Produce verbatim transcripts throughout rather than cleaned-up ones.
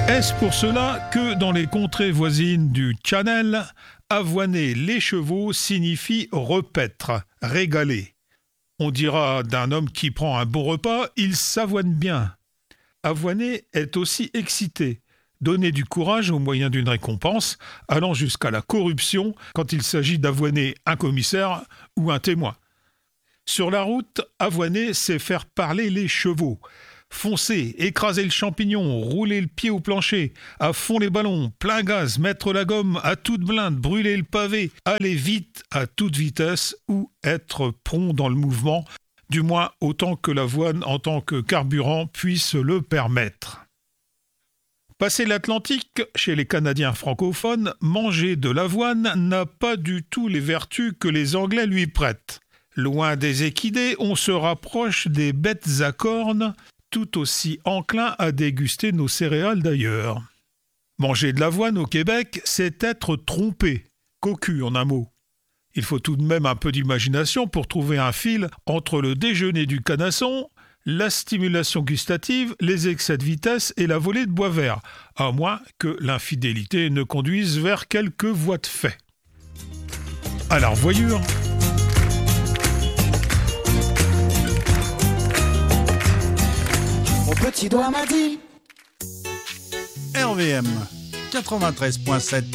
Est-ce pour cela que dans les contrées voisines du Channel, avoiner les chevaux signifie repaître, régaler? On dira d'un homme qui prend un bon repas, il s'avoine bien. Avoiner est aussi exciter, donner du courage au moyen d'une récompense, allant jusqu'à la corruption quand il s'agit d'avoiner un commissaire ou un témoin. Sur la route, avoiner, c'est faire parler les chevaux. Foncer, écraser le champignon, rouler le pied au plancher, à fond les ballons, plein gaz, mettre la gomme à toute blinde, brûler le pavé, aller vite à toute vitesse ou être prompt dans le mouvement, du moins autant que l'avoine en tant que carburant puisse le permettre. Passé l'Atlantique, chez les Canadiens francophones, manger de l'avoine n'a pas du tout les vertus que les Anglais lui prêtent. Loin des équidés, on se rapproche des bêtes à cornes, tout aussi enclins à déguster nos céréales d'ailleurs. Manger de l'avoine au Québec, c'est être trompé, cocu en un mot. Il faut tout de même un peu d'imagination pour trouver un fil entre le déjeuner du canasson, la stimulation gustative, les excès de vitesse et la volée de bois vert, à moins que l'infidélité ne conduise vers quelques voies de fait. À la revoyure. Mon petit doigt m'a dit R V M quatre-vingt-treize virgule sept.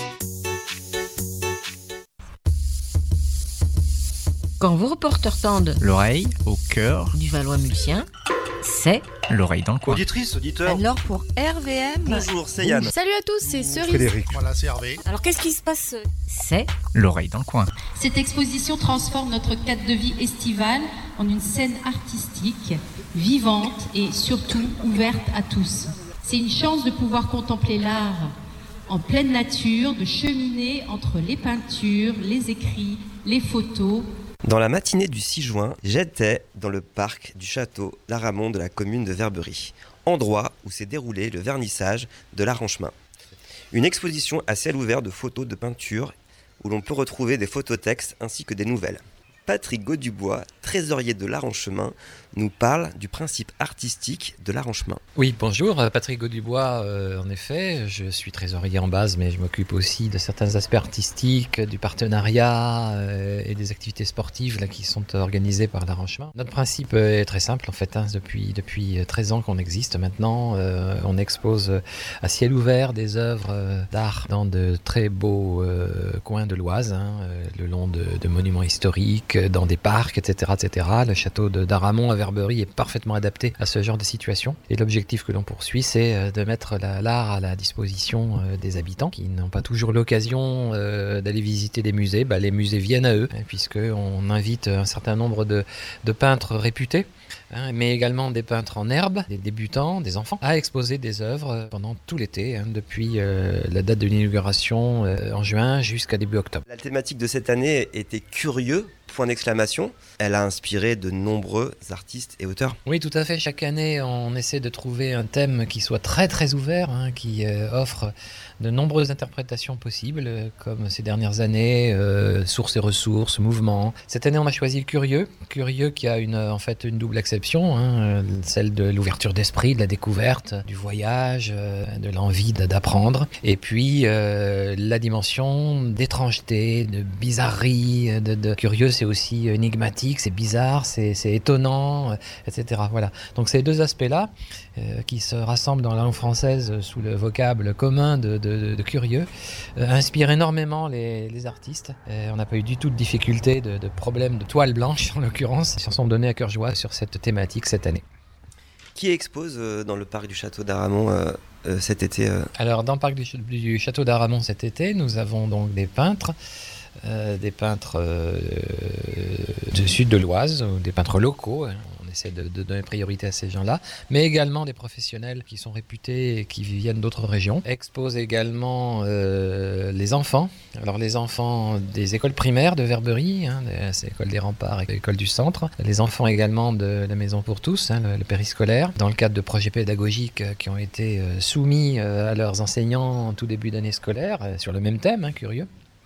Quand vos reporters tendent l'oreille au cœur du Valois-Mulcien, c'est l'oreille dans le coin. Auditrice, auditeur. Alors pour R V M... Bonjour, c'est Yann. Salut à tous, c'est Cerise. Frédéric. Voilà, c'est Hervé. Alors qu'est-ce qui se passe? C'est l'oreille dans le coin. Cette exposition transforme notre cadre de vie estivale en une scène artistique, vivante et surtout ouverte à tous. C'est une chance de pouvoir contempler l'art en pleine nature, de cheminer entre les peintures, les écrits, les photos. Dans la matinée du six juin, j'étais dans le parc du château d'Aramon de la commune de Verberie, endroit où s'est déroulé le vernissage de l'Arranchemin. Une exposition à ciel ouvert de photos de peinture où l'on peut retrouver des phototextes ainsi que des nouvelles. Patrick Gaudubois, trésorier de l'Arranchemin, nous parle du principe artistique de l'Arranchemin. Oui, bonjour, Patrick Gaudubois, euh, en effet, je suis trésorier en base, mais je m'occupe aussi de certains aspects artistiques, du partenariat euh, et des activités sportives là, qui sont organisées par l'Arranchemin. Notre principe est très simple, en fait, hein, depuis, depuis treize ans qu'on existe maintenant. Euh, on expose à ciel ouvert des œuvres d'art dans de très beaux euh, coins de l'Oise, hein, le long de, de monuments historiques, dans des parcs, et cetera, et cetera. Le château de d'Aramon à Verberie est parfaitement adapté à ce genre de situation. Et l'objectif que l'on poursuit, c'est de mettre la, l'art à la disposition des habitants qui n'ont pas toujours l'occasion euh, d'aller visiter des musées. Bah, les musées viennent à eux, hein, puisqu'on invite un certain nombre de, de peintres réputés, hein, mais également des peintres en herbe, des débutants, des enfants, à exposer des œuvres pendant tout l'été, hein, depuis euh, la date de l'inauguration euh, en juin jusqu'à début octobre. La thématique de cette année était curieux, point d'exclamation. Elle a inspiré de nombreux artistes et auteurs. Oui, tout à fait. Chaque année, on essaie de trouver un thème qui soit très très ouvert, hein, qui euh, offre de nombreuses interprétations possibles, euh, comme ces dernières années, euh, sources et ressources, mouvements. Cette année, on a choisi le curieux. Curieux qui a une, en fait une double acception, hein, celle de l'ouverture d'esprit, de la découverte, du voyage, euh, de l'envie de, d'apprendre. Et puis, euh, la dimension d'étrangeté, de bizarrerie, de, de curieux, c'est aussi énigmatique, c'est bizarre, c'est, c'est étonnant, euh, et cetera. Voilà. Donc ces deux aspects-là, euh, qui se rassemblent dans la langue française sous le vocable commun de, de, de, de curieux, euh, inspirent énormément les, les artistes. Euh, on n'a pas eu du tout de difficulté, de, de problème de toile blanche en l'occurrence. Ils s'en sont donnés à cœur joie sur cette thématique cette année. Qui expose euh, dans le parc du château d'Aramon euh, euh, cet été euh... Alors dans le parc du, du château d'Aramon cet été, nous avons donc des peintres, Euh, des peintres euh, du sud de l'Oise, ou des peintres locaux, hein. On essaie de, de donner priorité à ces gens-là, mais également des professionnels qui sont réputés et qui viennent d'autres régions. Expose également euh, les enfants, alors les enfants des écoles primaires de Verberie, hein, l'école des Remparts et l'école du Centre, les enfants également de la Maison pour tous, hein, le, le périscolaire, dans le cadre de projets pédagogiques qui ont été euh, soumis euh, à leurs enseignants en tout début d'année scolaire, euh, sur le même thème, hein, curieux.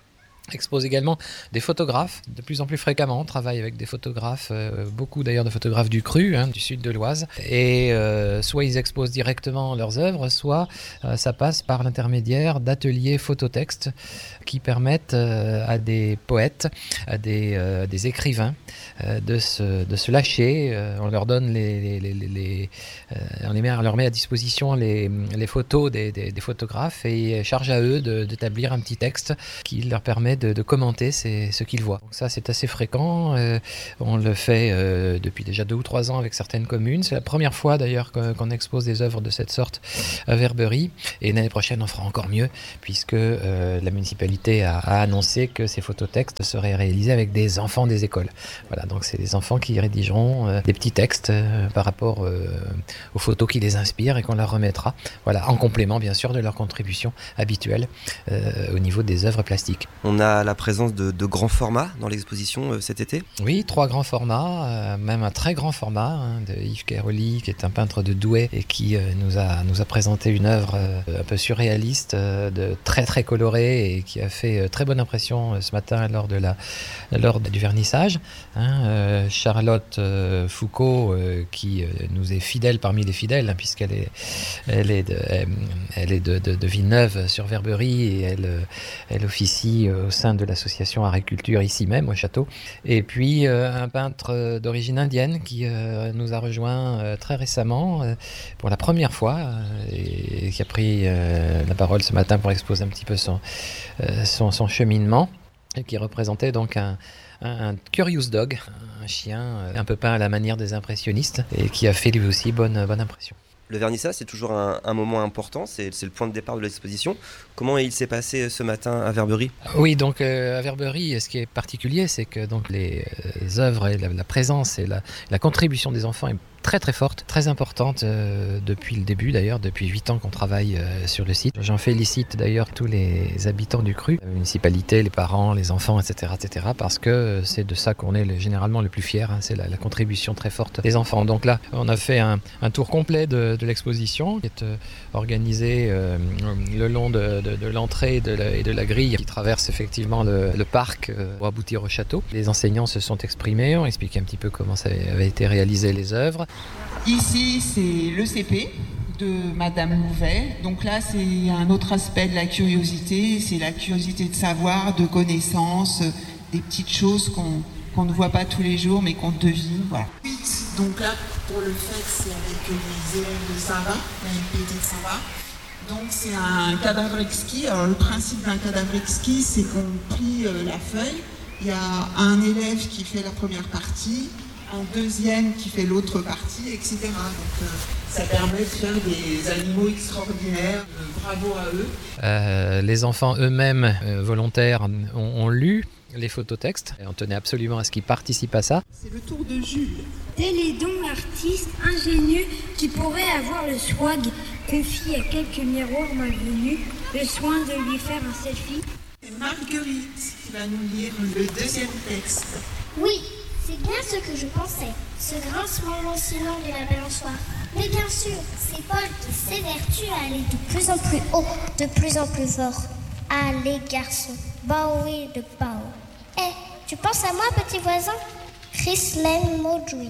expose également des photographes, de plus en plus fréquemment. On travaille avec des photographes, euh, beaucoup d'ailleurs de photographes du Cru, hein, du sud de l'Oise. Et euh, soit ils exposent directement leurs œuvres, soit euh, ça passe par l'intermédiaire d'ateliers phototextes qui permettent euh, à des poètes, à des, euh, des écrivains euh, de, se, de se lâcher. Euh, on leur donne les, les, les, les euh, on les met, on leur met à disposition les, les photos des, des, des photographes et charge à eux de, d'établir un petit texte qui leur permet de, de commenter ces, ce qu'ils voient. Donc ça, c'est assez fréquent. Euh, on le fait euh, depuis déjà deux ou trois ans avec certaines communes. C'est la première fois d'ailleurs qu'on, qu'on expose des œuvres de cette sorte à Verberie. Et l'année prochaine, on fera encore mieux puisque euh, la municipalité a, a annoncé que ces phototextes seraient réalisés avec des enfants des écoles. Voilà, donc c'est des enfants qui rédigeront euh, des petits textes euh, par rapport euh, aux photos qui les inspirent et qu'on leur remettra. Voilà, en complément bien sûr de leur contribution habituelle euh, au niveau des œuvres plastiques. On a la présence de, de grands formats dans l'exposition euh, cet été ? Oui, trois grands formats, euh, même un très grand format hein, de Yves Cairoli, qui est un peintre de Douai et qui euh, nous, a, nous a présenté une œuvre euh, un peu surréaliste, euh, de très très colorée et qui a fait euh, très bonne impression euh, ce matin lors, de la, lors du vernissage. Hein, euh, Charlotte euh, Foucault, euh, qui euh, nous est fidèle parmi les fidèles, hein, puisqu'elle est, elle est, de, elle, elle est de, de, de Villeneuve sur Verberie et elle, elle officie au sein de l'association Agriculture ici même au château. Et puis euh, un peintre d'origine indienne qui euh, nous a rejoint euh, très récemment euh, pour la première fois euh, et qui a pris euh, la parole ce matin pour exposer un petit peu son, euh, son, son cheminement et qui représentait donc un Un, un curious dog, un chien euh, un peu peint à la manière des impressionnistes et qui a fait lui aussi bonne, bonne impression. Le vernissage, c'est toujours un, un moment important, c'est, c'est le point de départ de l'exposition. Comment il s'est passé ce matin à Verberie ? Oui, donc euh, à Verberie, ce qui est particulier, c'est que donc, les, les œuvres et la, la présence et la, la contribution des enfants est très très forte, très importante euh, depuis le début d'ailleurs, depuis huit ans qu'on travaille euh, sur le site. J'en félicite d'ailleurs tous les habitants du Cru, la municipalité, les parents, les enfants, et cetera, et cetera, parce que c'est de ça qu'on est le, généralement le plus fier, hein, c'est la, la contribution très forte des enfants. Donc là, on a fait un, un tour complet de, de l'exposition qui est euh, organisé euh, le long de, de, de l'entrée de la, et de la grille qui traverse effectivement le, le parc euh, pour aboutir au château. Les enseignants se sont exprimés, ont expliqué un petit peu comment ça avait été réalisé les œuvres. Ici, c'est le C P de Madame Louvet. Donc là, c'est un autre aspect de la curiosité. C'est la curiosité de savoir, de connaissances, des petites choses qu'on, qu'on ne voit pas tous les jours, mais qu'on devine. Voilà. Donc là, pour le fait, c'est avec les élèves de Sarah, la M P T de Sarah. Donc c'est un cadavre exquis. Alors le principe d'un cadavre exquis, c'est qu'on plie euh, la feuille. Il y a un élève qui fait la première partie, un deuxième qui fait l'autre partie, et cetera. Donc euh, ça permet de faire des animaux extraordinaires. Euh, bravo à eux. Euh, les enfants eux-mêmes, euh, volontaires, ont, ont lu les phototextes. Et on tenait absolument à ce qu'ils participent à ça. C'est le tour de Jules. Télédon, artiste ingénieux qui pourrait avoir le swag, confie à quelques miroirs malvenus le soin de lui faire un selfie. C'est Marguerite qui va nous lire le deuxième texte. Oui, c'est bien ce que je pensais, ce grincement lancinant de la balançoire. Mais bien sûr, c'est Paul qui s'évertue à aller de plus en plus haut, de plus en plus fort. Allez garçon, bah oui de Bao. Eh, hey, tu penses à moi petit voisin ? Chrislène Maudry.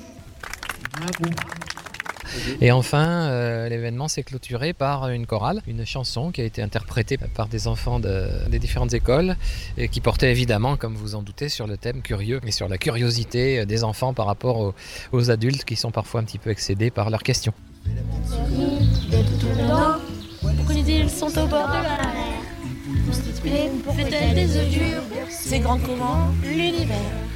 Bravo. Et enfin, euh, l'événement s'est clôturé par une chorale, une chanson qui a été interprétée par des enfants de, des différentes écoles et qui portait évidemment, comme vous en doutez, sur le thème curieux et sur la curiosité des enfants par rapport aux, aux adultes qui sont parfois un petit peu excédés par leurs questions. Pourquoi les îles sont au bord de la mer? Fait-elle des œufs durs? C'est grand comment l'univers.